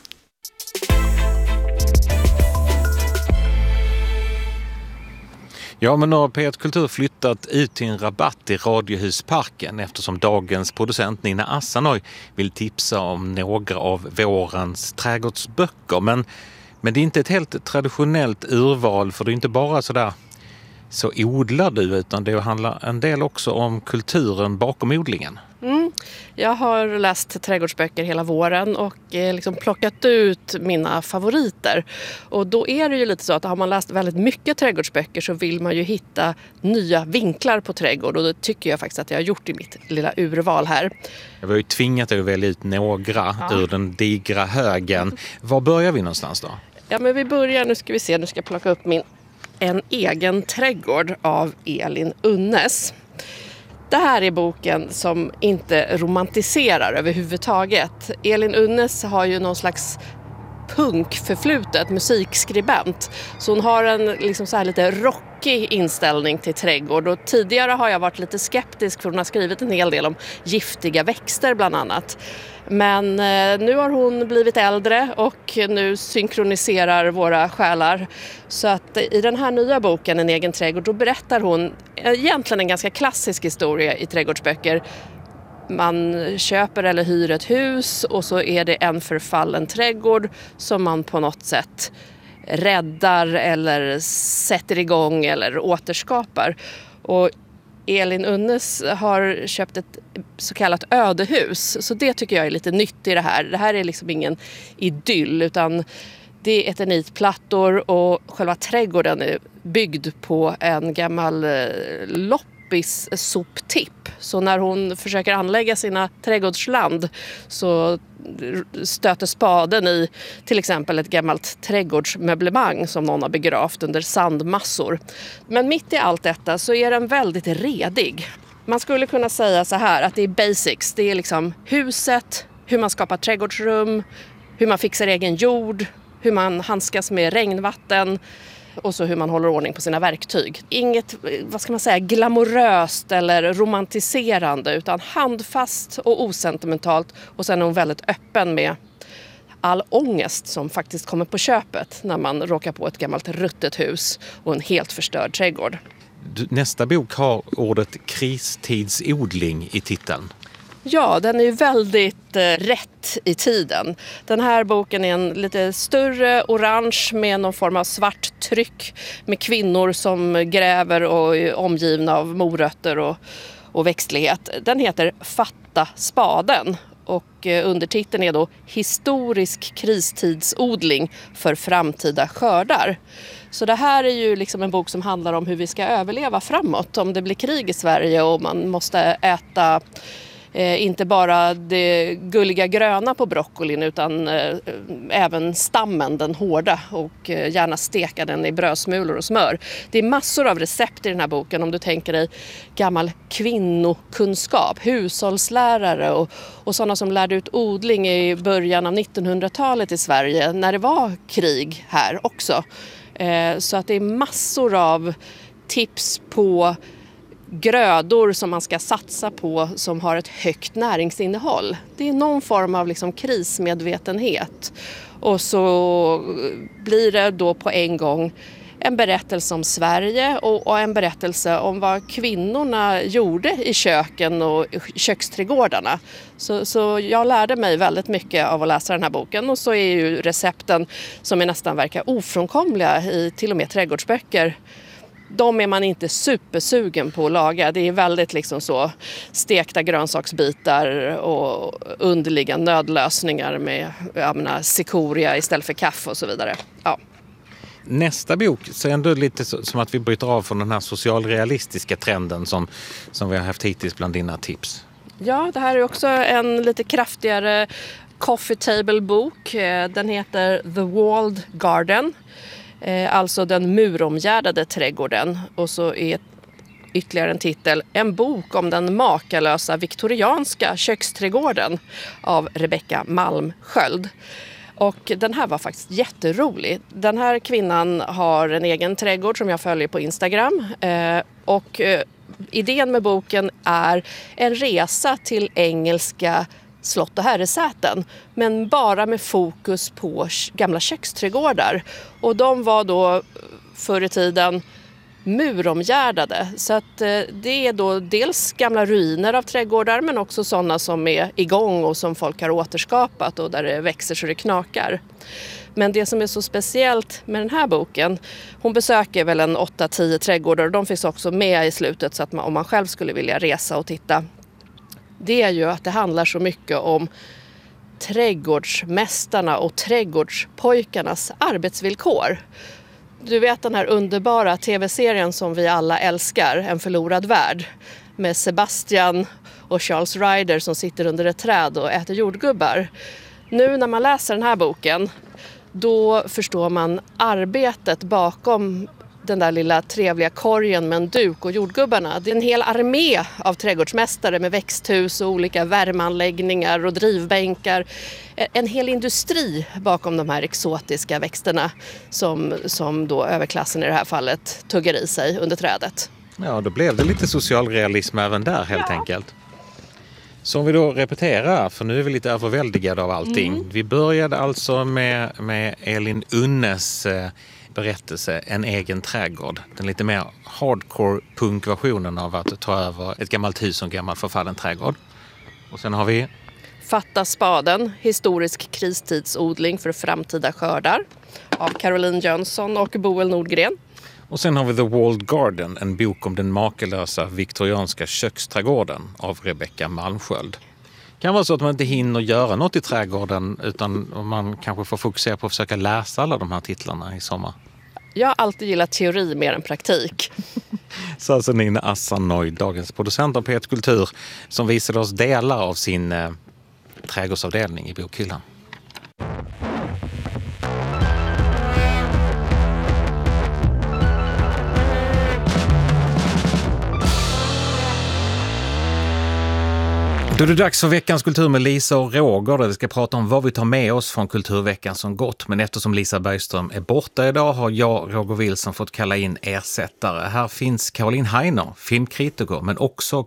Ja, men nu har P1 Kultur flyttat ut till en rabatt i Radiohusparken eftersom dagens producent Nina Assanoj vill tipsa om några av vårens trädgårdsböcker. Men det är inte ett helt traditionellt urval, för det är inte bara så odlar du, utan det handlar en del också om kulturen bakom odlingen. Jag har läst trädgårdsböcker hela våren och liksom plockat ut mina favoriter. Och då är det ju lite så att har man läst väldigt mycket trädgårdsböcker så vill man ju hitta nya vinklar på trädgård. Och det tycker jag faktiskt att jag har gjort i mitt lilla urval här. Jag var ju tvingat att välja ut några ur den digra högen. Var börjar vi någonstans då? Ja, men vi börjar, nu ska jag plocka upp En egen trädgård av Elin Unnes. Det här är boken som inte romantiserar överhuvudtaget. Elin Unnes har ju någon slags punkförflutet, musikskribent. Så hon har en liksom så här lite rockig inställning till trädgård. Och tidigare har jag varit lite skeptisk för hon har skrivit en hel del om giftiga växter bland annat. Men nu har hon blivit äldre och nu synkroniserar våra själar. Så att i den här nya boken En egen trädgård, då berättar hon egentligen en ganska klassisk historia i trädgårdsböcker. Man köper eller hyr ett hus och så är det en förfallen trädgård som man på något sätt räddar eller sätter igång eller återskapar. Och Elin Unnes har köpt ett så kallat ödehus, så det tycker jag är lite nytt i det här. Det här är liksom ingen idyll, utan det är eternitplattor och själva trädgården är byggd på en gammal loppis-soptipp. Så när hon försöker anlägga sina trädgårdsland så stöter spaden i till exempel ett gammalt trädgårdsmöblemang som någon har begravt under sandmassor. Men mitt i allt detta så är den väldigt redig. Man skulle kunna säga så här att det är basics. Det är liksom huset, hur man skapar trädgårdsrum, hur man fixar egen jord, hur man handskas med regnvatten och så hur man håller ordning på sina verktyg. Inget, glamoröst eller romantiserande, utan handfast och osentimentalt. Och sen är hon väldigt öppen med all ångest som faktiskt kommer på köpet när man råkar på ett gammalt ruttet hus och en helt förstörd trädgård. Nästa bok har ordet kristidsodling i titeln. Ja, den är ju väldigt rätt i tiden. Den här boken är en lite större orange med någon form av svart tryck med kvinnor som gräver och är omgivna av morötter och växtlighet. Den heter Fatta spaden och undertiteln är då Historisk kristidsodling för framtida skördar. Så det här är ju liksom en bok som handlar om hur vi ska överleva framåt om det blir krig i Sverige och man måste äta inte bara det gulliga gröna på broccolin utan även stammen, den hårda, och gärna steka den i brödsmulor och smör. Det är massor av recept i den här boken om du tänker dig gammal kvinnokunskap, hushållslärare och sådana som lärde ut odling i början av 1900-talet i Sverige när det var krig här också. Så att det är massor av tips på grödor som man ska satsa på som har ett högt näringsinnehåll. Det är någon form av liksom krismedvetenhet. Och så blir det då på en gång en berättelse om Sverige och en berättelse om vad kvinnorna gjorde i köken och köksträdgårdarna. Så jag lärde mig väldigt mycket av att läsa den här boken, och så är ju recepten som är nästan verkar ofrånkomliga i till och med trädgårdsböcker. De är man inte supersugen på att laga. Det är väldigt liksom så stekta grönsaksbitar och underliga nödlösningar med cikoria istället för kaffe och så vidare. Ja. Nästa bok så är ändå lite som att vi bryter av från den här socialrealistiska trenden som vi har haft hittills bland dina tips. Ja, det här är också en lite kraftigare coffee table-bok. Den heter The Walled Garden. Alltså den muromgärdade trädgården, och så är ytterligare en titel, en bok om den makalösa viktorianska köksträdgården av Rebecka Malmsköld. Och den här var faktiskt jätterolig. Den här kvinnan har en egen trädgård som jag följer på Instagram. Idén med boken är en resa till engelska slott och herresäten, men bara med fokus på gamla köksträdgårdar. Och de var då förr i tiden muromgärdade. Så att det är då dels gamla ruiner av trädgårdar, men också sådana som är igång och som folk har återskapat och där det växer så det knakar. Men det som är så speciellt med den här boken, hon besöker väl en 8-10 trädgårdar och de finns också med i slutet, så att om man själv skulle vilja resa och titta. Det är ju att det handlar så mycket om trädgårdsmästarna och trädgårdspojkarnas arbetsvillkor. Du vet den här underbara tv-serien som vi alla älskar, En förlorad värld, med Sebastian och Charles Ryder som sitter under ett träd och äter jordgubbar. Nu när man läser den här boken, då förstår man arbetet bakom den där lilla trevliga korgen med en duk och jordgubbarna. Det är en hel armé av trädgårdsmästare med växthus och olika värmeanläggningar och drivbänkar. En hel industri bakom de här exotiska växterna som då överklassen i det här fallet tuggar i sig under trädet. Ja, då blev det lite socialrealism även där helt enkelt. Så om vi då repeterar, för nu är vi lite överväldigade av allting. Vi började alltså med Elin Unnes berättelse En egen trädgård. Den lite mer hardcore punkversionen av att ta över ett gammalt hus och en gammal förfallen trädgård. Och sen har vi Fatta spaden, historisk kristidsodling för framtida skördar av Caroline Jönsson och Boel Nordgren. Och sen har vi The Walled Garden, en bok om den makalösa viktorianska köksträdgården av Rebecka Malmsköld. Det kan vara så att man inte hinner göra något i trädgården, utan man kanske får fokusera på att försöka läsa alla de här titlarna i sommar. Jag har alltid gillat teori mer än praktik. Så alltså Nina Assanoj, dagens producent av P1 Kultur, som visade oss delar av sin trädgårdsavdelning i bokhyllan. Då är det dags för veckans kultur med Lisa och Roger, där vi ska prata om vad vi tar med oss från kulturveckan som gått. Men eftersom Lisa Bergström är borta idag har jag, Roger Wilson, fått kalla in ersättare. Här finns Caroline Heiner, filmkritiker, men också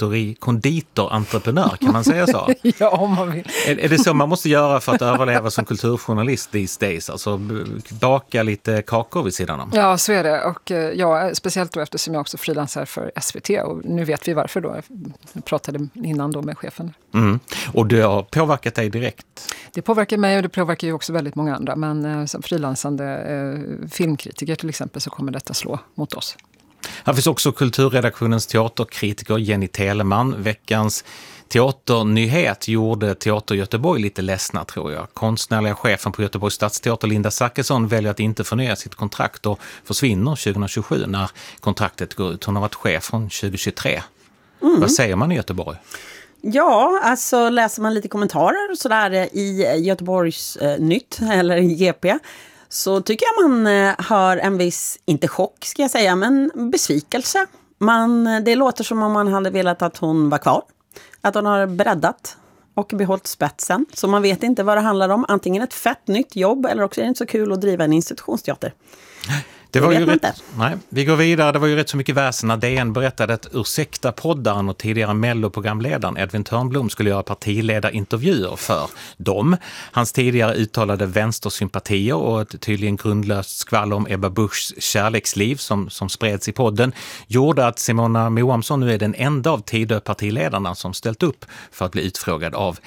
konditorentreprenör, kan man säga så? Ja, om man vill. Är det så man måste göra för att överleva som kulturjournalist these days? Alltså baka lite kakor vid sidan om? Ja, så är det. Och speciellt då eftersom jag också frilansar för SVT. Och nu vet vi varför då. Jag pratade innan då med chefen. Mm. Och det har påverkat dig direkt? Det påverkar mig och det påverkar ju också väldigt många andra. Men som frilansande filmkritiker till exempel så kommer detta slå mot oss. Här finns också kulturredaktionens teaterkritiker Jenny Telemann. Veckans teaternyhet gjorde Teater Göteborg lite ledsna, tror jag. Konstnärliga chefen på Göteborgs stadsteater Linda Zachrisson väljer att inte förnya sitt kontrakt och försvinner 2027 när kontraktet går ut. Hon har varit chef från 2023. Vad säger man i Göteborg? Ja, alltså läser man lite kommentarer och sådär i Göteborgs Nytt eller GP, så tycker jag man hör en viss, inte chock ska jag säga, men besvikelse. Det låter som om man hade velat att hon var kvar. Att hon har breddat och behållit spetsen. Så man vet inte vad det handlar om. Antingen ett fett nytt jobb eller också är det inte så kul att driva en institutionsteater. Det var ju rätt, nej, vi går vidare. Det var ju rätt så mycket väsen när DN berättade att ursäkta-poddaren och tidigare Mello-programledaren Edvin Törnblom skulle göra partiledarintervjuer för dem. Hans tidigare uttalade vänstersympatier och ett tydligen grundlöst skvall om Ebba Buschs kärleksliv som spreds i podden gjorde att Simona Moamsson nu är den enda av Tidö-partiledarna som ställt upp för att bli utfrågad av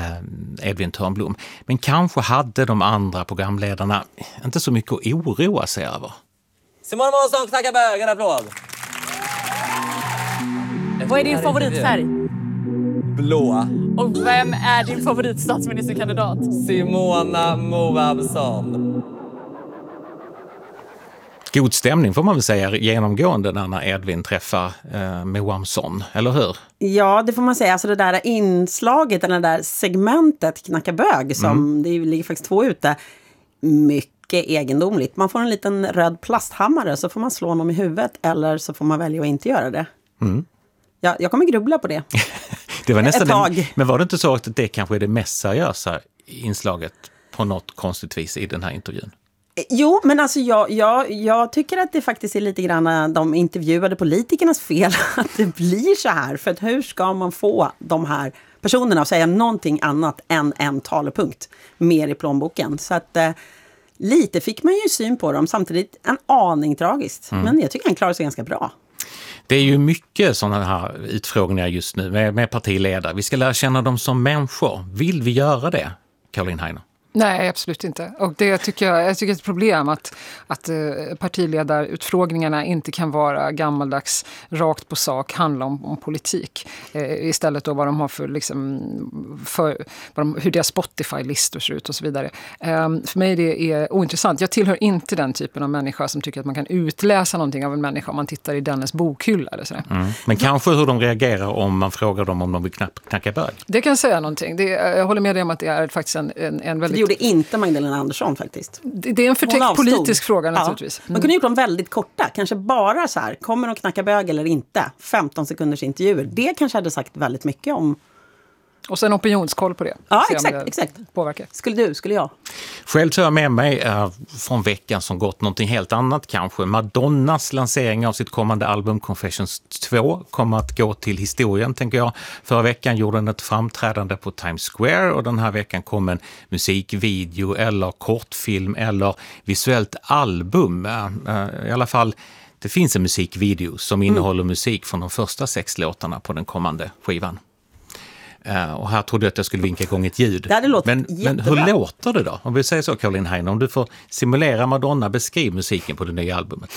Edvin Törnblom. Men kanske hade de andra programledarna inte så mycket att oroa sig över. Simona Moamsson, knacka bögen, applåd! Vad är din favoritfärg? Blå. Och vem är din favoritstatsministerkandidat? Simona Moamsson. God stämning får man väl säga genomgående när Edvin träffar Moamsson, eller hur? Ja, det får man säga. Alltså det där inslaget, eller det där segmentet Knacka bög, som det ligger faktiskt 2 ute. Mycket mycket egendomligt. Man får en liten röd plasthammare så får man slå honom i huvudet eller så får man välja att inte göra det. Jag kommer grubbla på det. Det var nästan ett tag. Men var det inte så att det kanske är det mest seriösa inslaget på något konstigt vis i den här intervjun? Jo, men alltså jag tycker att det faktiskt är lite grann de intervjuade politikernas fel att det blir så här. För att hur ska man få de här personerna att säga någonting annat än en talepunkt mer i plånboken? Så att lite fick man ju syn på dem, samtidigt en aning tragiskt. Men jag tycker han klarar sig ganska bra. Det är ju mycket sådana här utfrågningar just nu med partiledare. Vi ska lära känna dem som människor. Vill vi göra det, Caroline Heiner? Nej, absolut inte. Och det tycker jag tycker är ett problem att partiledarutfrågningarna inte kan vara gammaldags, rakt på sak, handla om politik. Istället då vad de har hur deras Spotify-listor ser ut och så vidare. För mig det är ointressant. Jag tillhör inte den typen av människa som tycker att man kan utläsa någonting av en människa om man tittar i dennes bokhylla eller sådär. Men kanske hur de reagerar om man frågar dem om de vill knacka bög. Det kan säga någonting. Jag håller med dig om att det är faktiskt en väldigt... Det gjorde inte Magdalena Andersson faktiskt. Det är en förtäckt politisk fråga naturligtvis. Man kunde gjort dem väldigt korta. Kanske bara så här, kommer de knacka bög eller inte? 15 sekunders intervjuer. Det kanske hade sagt väldigt mycket om... Och sen opinionskoll på det. Ja, exakt. Påverkar. Skulle jag? Själv tar jag med mig från veckan som gått någonting helt annat kanske. Madonnas lansering av sitt kommande album Confessions 2 kommer att gå till historien, tänker jag. Förra veckan gjorde den ett framträdande på Times Square och den här veckan kom en musikvideo eller kortfilm eller visuellt album. I alla fall, det finns en musikvideo som innehåller musik från de första 6 låtarna på den kommande skivan. Och här trodde jag att jag skulle vinka igång ett ljud. Men hur låter det då? Om vi säger så, Caroline Heiner, om du får simulera Madonna, beskriv musiken på det nya albumet.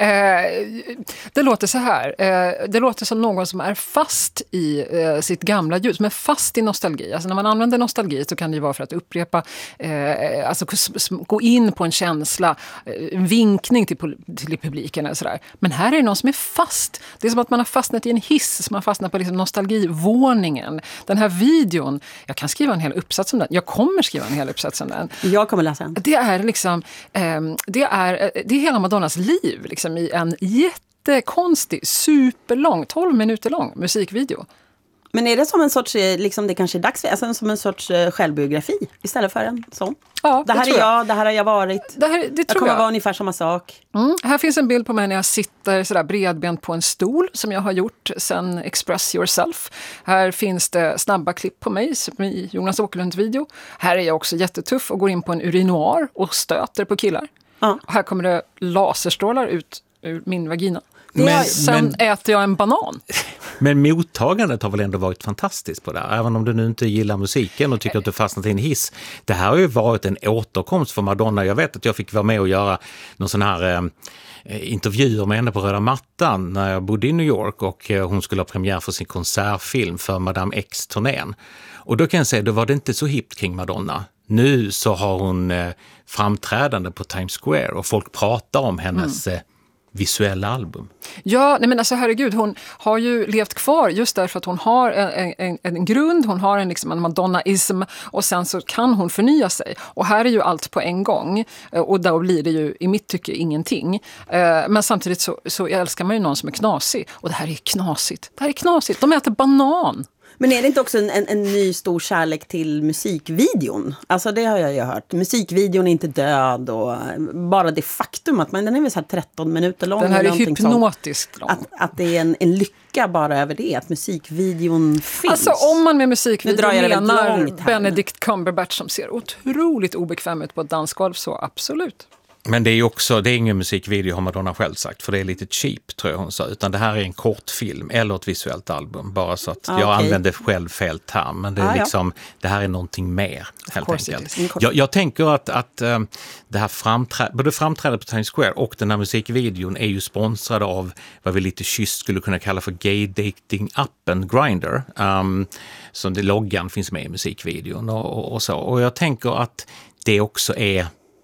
Det låter så här. Det låter som någon som är fast i sitt gamla ljud, som är fast i nostalgi. Alltså när man använder nostalgi så kan det ju vara för att upprepa, alltså gå in på en känsla, en vinkning till publiken eller sådär. Men här är det någon som är fast. Det är som att man har fastnat i en hiss, som har fastnat på liksom nostalgivåningen. Den här videon, jag kan skriva en hel uppsats om den. Jag kommer skriva en hel uppsats om den. Jag kommer läsa den. Det är liksom, det är hela Madonnas liv liksom, i en jättekonstig, superlång, 12 minuter lång musikvideo. Men är det som en sorts, liksom det kanske är dags för, alltså som en sorts självbiografi istället för en sån? Ja, det här är jag, det här har jag varit. Det kommer vara ungefär samma sak. Här finns en bild på mig när jag sitter sådär bredbent på en stol som jag har gjort sen Express Yourself. Här finns det snabba klipp på mig som i Jonas Åkerlunds video. Här är jag också jättetuff och går in på en urinoir och stöter på killar. Och här kommer det laserstrålar ut ur min vagina. Sen äter jag en banan. Men mottagandet har väl ändå varit fantastiskt på det här. Även om du nu inte gillar musiken och tycker att du fastnat i en hiss. Det här har ju varit en återkomst för Madonna. Jag vet att jag fick vara med och göra någon sån här intervjuer med henne på röda mattan när jag bodde i New York och hon skulle ha premiär för sin konsertfilm för Madame X-turnén. Och då kan jag säga, då var det inte så hippt kring Madonna. Nu så har hon framträdande på Times Square och folk pratar om hennes visuella album. Ja, nej men alltså herregud, hon har ju levt kvar just därför att hon har en grund, hon har en Madonna-ism och sen så kan hon förnya sig. Och här är ju allt på en gång och då blir det ju i mitt tycke ingenting. Men samtidigt så älskar man ju någon som är knasig och det här är knasigt. Det här är knasigt, de äter banan. Men är det inte också en ny stor kärlek till musikvideon? Alltså det har jag ju hört. Musikvideon är inte död och bara det faktum att den är väl så här 13 minuter lång. Den här är hypnotiskt lång. Att det är en lycka bara över det, att musikvideon finns. Alltså om man med musikvideon menar Benedict Cumberbatch som ser otroligt obekväm ut på ett dansgolv så absolut. Men det är ju också, det är ingen musikvideo har Madonna själv sagt, för det är lite cheap tror jag hon sa, utan det här är en kortfilm eller ett visuellt album, bara så att jag använder själv fel term, men det är liksom, det här är någonting mer helt enkelt. Jag tänker att det här både framträdandet på Times Square och den här musikvideon är ju sponsrade av vad vi lite kysst skulle kunna kalla för gay-dating-appen Grindr, som det loggan finns med i musikvideon och så, och jag tänker att det också är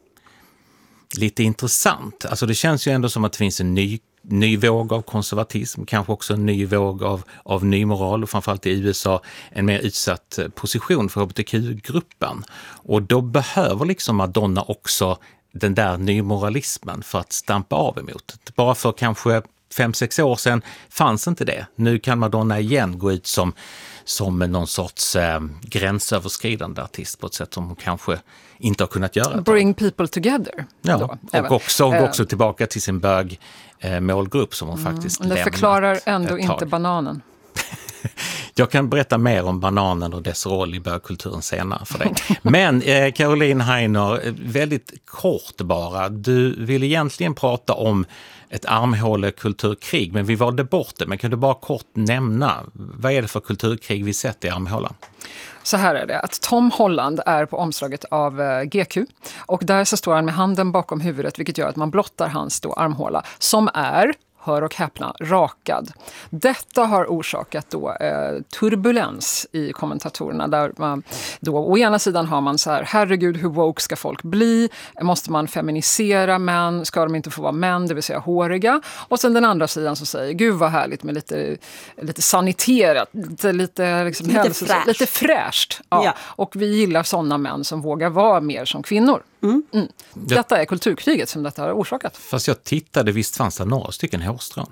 lite intressant. Alltså det känns ju ändå som att det finns en ny våg av konservatism, kanske också en ny våg av ny moral och framförallt i USA en mer utsatt position för hbtq-gruppen. Och då behöver liksom Madonna också den där nymoralismen för att stampa av emot. Bara för kanske 5-6 år sedan fanns inte det. Nu kan Madonna igen gå ut som någon sorts gränsöverskridande artist på ett sätt som hon kanske inte har kunnat göra. Bring people together. Ja, då, och också tillbaka till sin målgrupp som hon faktiskt lämnat. Det förklarar ändå inte bananen. Jag kan berätta mer om bananen och dess roll i bögkulturen senare för dig. Men Caroline Heiner, väldigt kort bara. Du vill egentligen prata om ett armhålekulturkrig, men vi valde bort det. Men kan du bara kort nämna, vad är det för kulturkrig vi sett i armhålan? Så här är det, att Tom Holland är på omslaget av GQ och där så står han med handen bakom huvudet, vilket gör att man blottar hans då armhåla som är, hör och häpna, rakad. Detta har orsakat då turbulens i kommentatorerna där man då å ena sidan har man så här, herregud hur woke ska folk bli? Måste man feminisera män? Ska de inte få vara män, det vill säga håriga? Och sen den andra sidan som säger, gud vad härligt med lite saniterat, lite fräscht. Ja. Och vi gillar sådana män som vågar vara mer som kvinnor. Detta är kulturkriget som detta har orsakat. Fast jag tittade, visst fanns det några stycken hårstrån.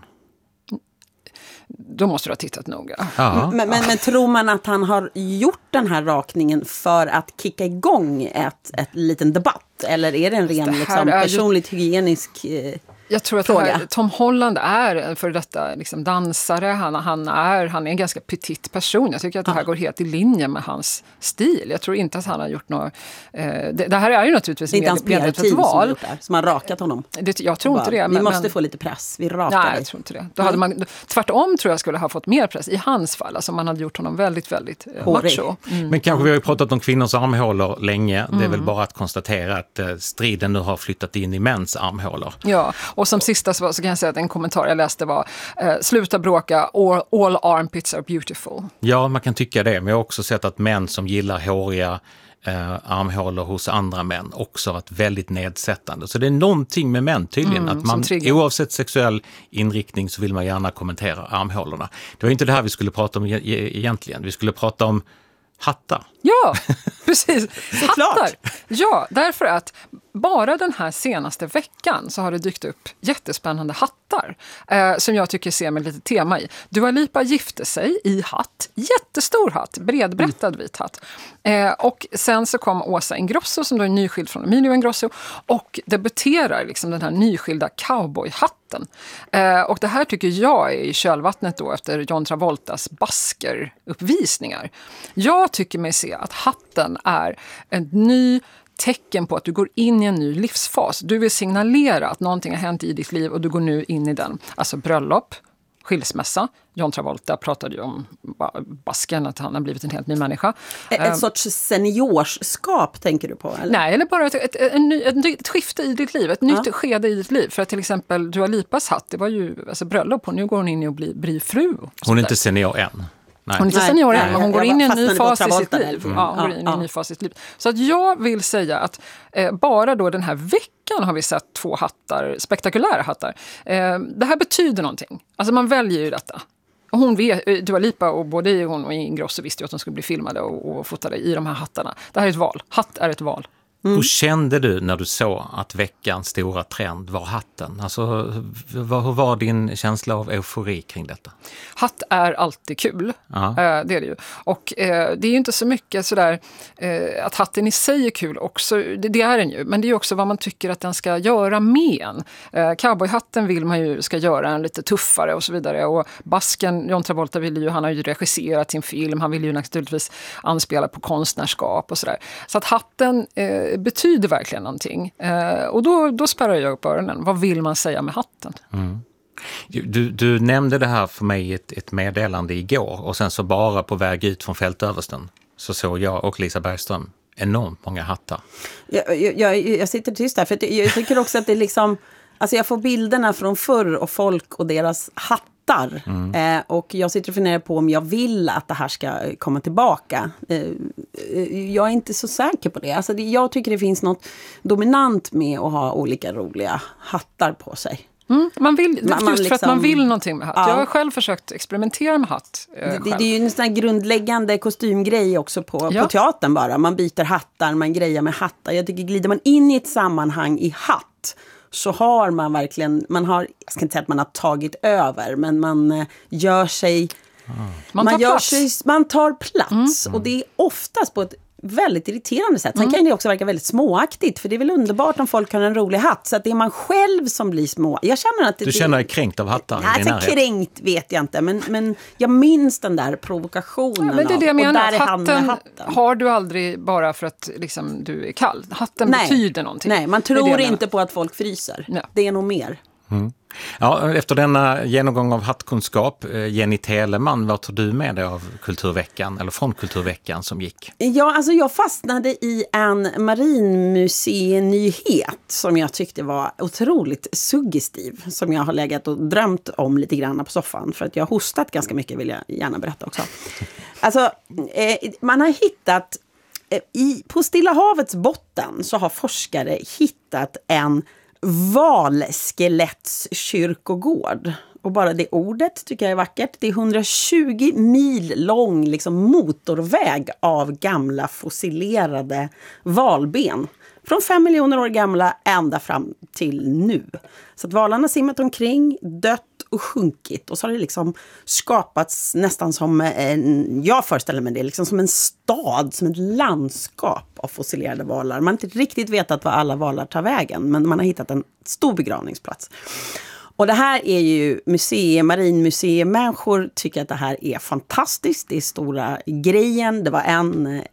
Då måste du ha tittat noga. Ja. Men tror man att han har gjort den här rakningen för att kicka igång ett liten debatt? Eller är det en ren personligt hygienisk jag tror att fråga? Tom Holland är för detta dansare. Han är en ganska petit person. Jag tycker att det här går helt i linje med hans stil. Jag tror inte att han har gjort något... Det här är ju naturligtvis det är inte hans PR-team som har rakat honom. Jag tror inte det. Vi måste få lite press. Vi rakar Nej, jag tror inte det. Då hade man, tvärtom tror jag skulle ha fått mer press i hans fall. Alltså man hade gjort honom väldigt, väldigt macho. Men kanske vi har ju pratat om kvinnors armhålor länge. Det är väl bara att konstatera att striden nu har flyttat in i mäns armhålor. Ja, och som sista så kan jag säga att en kommentar jag läste var sluta bråka, all armpits are beautiful. Ja, man kan tycka det. Men jag har också sett att män som gillar håriga armhålor hos andra män också varit väldigt nedsättande. Så det är någonting med män tydligen. Att man oavsett sexuell inriktning så vill man gärna kommentera armhålorna. Det var inte det här vi skulle prata om egentligen. Vi skulle prata om hattar. Ja, precis. Hattar. Ja, därför att bara den här senaste veckan så har det dykt upp jättespännande hattar som jag tycker ser med lite tema i. Dua Lipa gifte sig i hatt, jättestor hatt, bredbrättad vit hatt. Och sen så kom Åsa Ingrosso som då är nyskild från Emilio Ingrosso och debuterar den här nyskilda cowboyhatten. Och det här tycker jag är i kölvattnet då efter John Travoltas baskeruppvisningar. Jag tycker mig se att hatten är en ny tecken på att du går in i en ny livsfas. Du vill signalera att någonting har hänt i ditt liv och du går nu in i den. Alltså bröllop, skilsmässa. John Travolta pratade ju om basken, att han har blivit en helt ny människa. Ett sorts seniorskap tänker du på? Eller? Nej, eller bara ett skifte i ditt liv, ett nytt skede i ditt liv. För att till exempel Dua Lipas hatt, det var ju bröllop och nu går hon in i och blir fru. Hon är inte senior än. Nej. Hon är inte senior än, men hon går in i en ny fas i sitt liv. Ja, hon går in i en ny fas i sitt liv. Så att jag vill säga att bara då den här veckan har vi sett 2 hattar, spektakulära hattar. Det här betyder någonting. Alltså man väljer ju detta. Och hon vet, Dua Lipa och både hon och Ingrosso visste ju att de skulle bli filmade och fotade i de här hattarna. Det här är ett val. Hatt är ett val. Hur kände du när du såg att veckans stora trend var hatten? Alltså, hur var din känsla av eufori kring detta? Hatt är alltid kul, det är det ju. Och det är ju inte så mycket sådär att hatten i sig är kul också, det är den ju. Men det är ju också vad man tycker att den ska göra med en. Cowboyhatten vill man ju ska göra en lite tuffare och så vidare. Och basken, John Travolta han har ju regisserat sin film, han vill ju naturligtvis anspela på konstnärskap och sådär. Så att hatten betyder verkligen någonting. Och då spärrar jag upp öronen. Vad vill man säga med hatten? Mm. Du nämnde det här för mig i ett meddelande igår och sen så bara på väg ut från fältöversten så såg jag och Lisa Bergström enormt många hattar. Jag sitter tyst där för jag tycker också att det är alltså jag får bilderna från förr och folk och deras hattar. Och jag sitter och funderar på om jag vill att det här ska komma tillbaka. Jag är inte så säker på det. Alltså jag tycker det finns något dominant med att ha olika roliga hattar på sig. Man vill, just för liksom, att man vill någonting med hatt. Ja. Jag har själv försökt experimentera med hatt. Det är ju en sån här grundläggande kostymgrej också på teatern bara. Man byter hattar, man grejar med hattar. Jag tycker glider man in i ett sammanhang i hatt så har man verkligen, jag ska inte säga att man har tagit över, men man gör sig... Man tar plats. Och det är oftast på ett väldigt irriterande sätt. Sen kan det också verka väldigt småaktigt, för det är väl underbart om folk har en rolig hatt, så att det är man själv som blir små. Jag känner att du känner dig kränkt av hattar? Alltså kränkt vet jag inte, men jag minns den där provokationen. Men det är det jag menar, hatten har du aldrig bara för att liksom, du är kall. Hatten betyder någonting. Nej, man tror inte på att folk fryser. Nej. Det är nog mer. Ja, efter denna genomgång av hattkunskap, Jenny Teleman, vad tar du med dig av Kulturveckan, eller från Kulturveckan som gick? Ja, alltså jag fastnade i en marinmuseinyhet som jag tyckte var otroligt suggestiv, som jag har legat och drömt om lite grann på soffan, för att jag har hostat ganska mycket, vill jag gärna berätta också. Alltså, man har hittat, på Stilla havets botten så har forskare hittat en valskelettskyrkogård. Och bara det ordet tycker jag är vackert. Det är 120 mil lång liksom motorväg av gamla fossilerade valben. Från 5 miljoner år gamla ända fram till nu. Så att valarna simmat omkring, dött och sjunkit. Och så har det liksom skapats nästan som jag föreställer mig det, liksom som en stad, som ett landskap av fossilerade valar. Man har inte riktigt vetat var alla valar tar vägen, men man har hittat en stor begravningsplats. Och det här är ju marinmuseemänniskor tycker att det här är fantastiskt. Det är stora grejen. Det var en